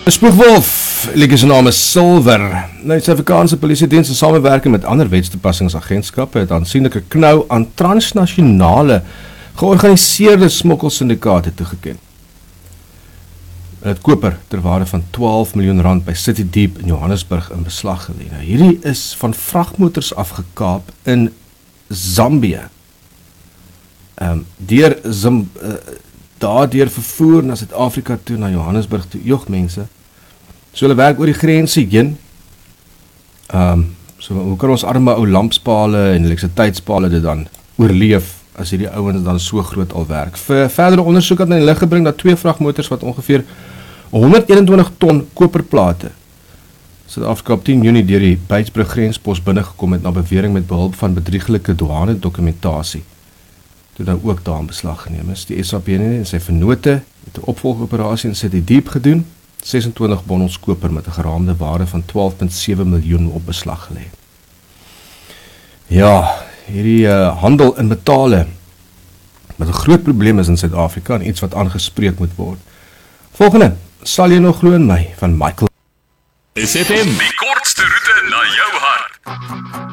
Spoegwolf, liedjie se naam is Silver. Nou, die Suid-Afrikaanse Polisiediens in samewerking met ander wetstoepassingsagentskappe het aansienlike knou aan transnasionale georganiseerde smokkelsyndikaate toegeken. Het koper ter waarde van R12 miljoen by City Deep in Johannesburg in beslag gelê. Nou, hierdie is van vragmotors afgekaap in Zambië. Daardeur vervoer na Suid-Afrika toe, na Johannesburg toe, mense. So hulle werk oor die grense heen. So hoe kan ons arme ou lampspale en elektrisiteitspale dit dan oorleef as hierdie ouens dan so groot al werk? Vir verdere ondersoek het in die lig gebring dat 2 vragmotors wat ongeveer 121 ton koperplate Suid-Afrika op 10 Junie deur die Beitsbrug grenspos binnegekom het na bewering met behulp van bedrieglike douane dokumentasie. Toe nou ook daar in beslag geneem is. Die SAPN en sy vennote het 'n opvolgoperasie in City Deep gedoen, 26 bondels koper met 'n geraamde waarde van 12,7 miljoen op beslag gelê. Ja, hierdie handel in metale wat 'n groot probleem is in Suid-Afrika en iets wat aangespreek moet word. Volgende, sal jy nog glo in my, van Michael. SFM, die kortste roete na jou hart.